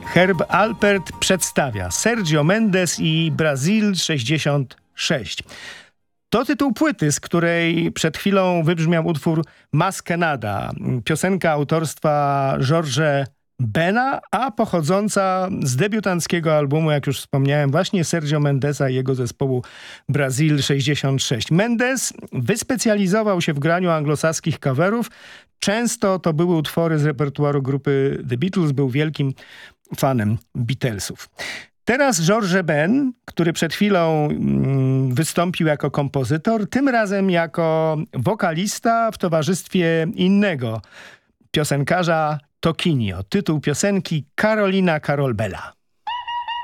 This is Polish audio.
Herb Alpert przedstawia Sergio Mendes i Brazil 66. To tytuł płyty, z której przed chwilą wybrzmiał utwór Maskenada, piosenka autorstwa Jorge Bena, a pochodząca z debiutanckiego albumu, jak już wspomniałem, właśnie Sergio Mendesa i jego zespołu Brazil 66. Mendes wyspecjalizował się w graniu anglosaskich coverów. Często to były utwory z repertuaru grupy The Beatles, był wielkim fanem Beatlesów. Teraz Jorge Ben, który przed chwilą wystąpił jako kompozytor, tym razem jako wokalista w towarzystwie innego piosenkarza Toquinho. Tytuł piosenki Carolina Carol Bella.